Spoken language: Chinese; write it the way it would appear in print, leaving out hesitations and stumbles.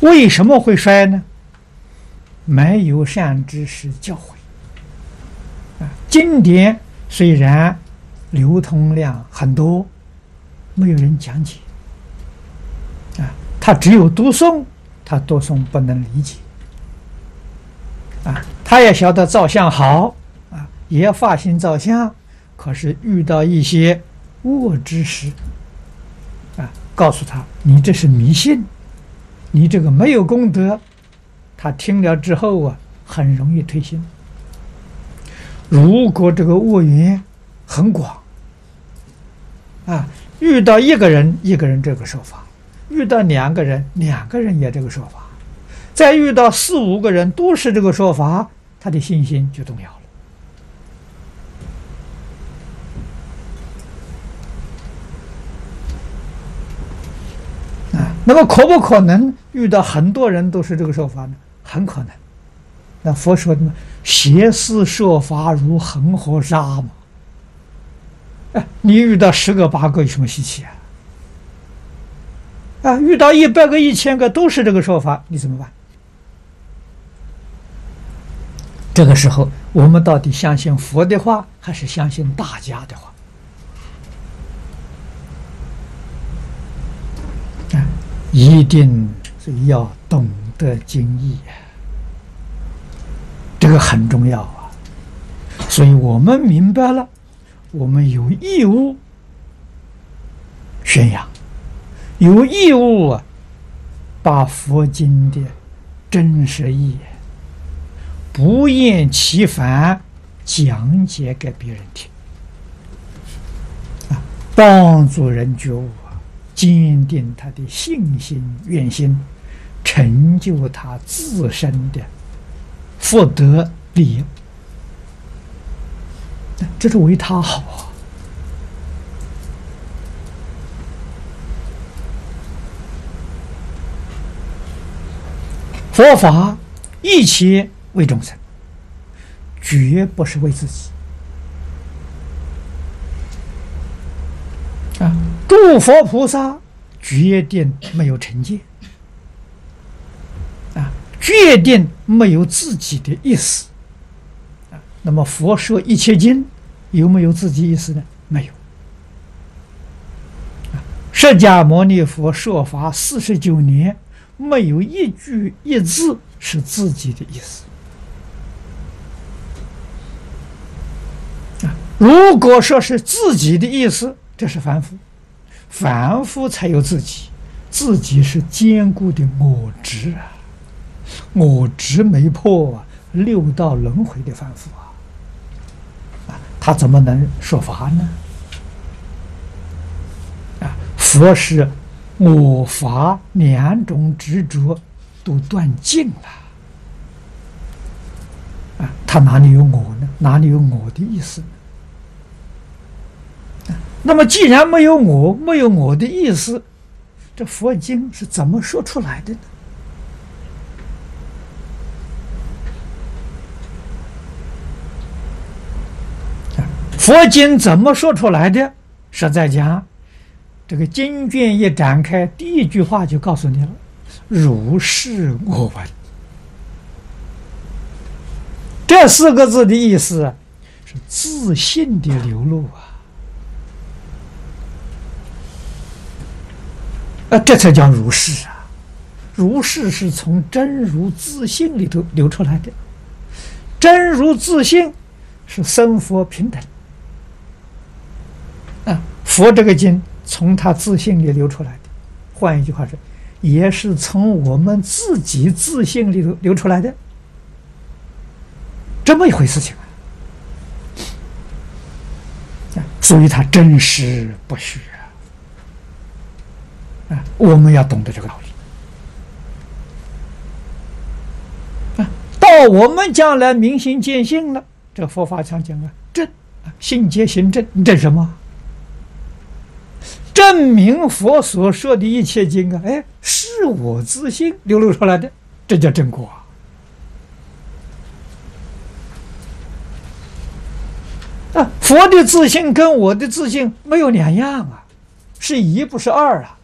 为什么会衰呢？没有善知识教诲经典虽然流通量很多，没有人讲解他只有读诵，他读诵不能理解他也晓得造像好也发心造像，可是遇到一些恶知识告诉他你这是迷信，你这个没有功德，他听了之后很容易退心。如果这个恶缘很广遇到一个人这个说法，遇到两个人也这个说法，再遇到4、5个人都是这个说法，他的信心就动摇了那么可不可能遇到很多人都是这个说法呢？很可能。那佛说的嘛，邪思说法如恒河沙嘛。你遇到10个8个有什么稀奇遇到100个1000个都是这个说法，你怎么办？这个时候我们到底相信佛的话还是相信大家的话？一定是要懂得经义这个很重要所以我们明白了，我们有义务宣扬，有义务把佛经的真实义不厌其烦讲解给别人听帮助人觉悟坚定他的信心愿心，成就他自身的福德利益，这是为他好佛法一切为众生，绝不是为自己诸佛菩萨决定没有成见决定没有自己的意思那么佛说一切经有没有自己意思呢？没有释迦牟尼佛说法49年，没有一句一字是自己的意思如果说是自己的意思，这是凡夫，凡夫才有自己，自己是坚固的我执我执没破6道轮回的凡夫他怎么能说法呢？佛是我法2种执着都断尽了他哪里有我呢？哪里有我的意思呢？那么既然没有我的意思，这佛经是怎么说出来的呢？佛经怎么说出来的？实在讲，这个经卷一展开，第一句话就告诉你了：如是我闻。这4个字的意思是自信的流露这才叫如是如是是从真如自性里头流出来的，真如自性是僧佛平等佛这个经从他自性里流出来的，换一句话说，也是从我们自己自性里头流出来的，这么一回事情所以它真实不虚我们要懂得这个道理到我们将来明心见性了，这个佛法常讲正信解行正，正什么？证明佛所说的一切经是我自性流露出来的，这叫正果佛的自性跟我的自性没有两样是一不是二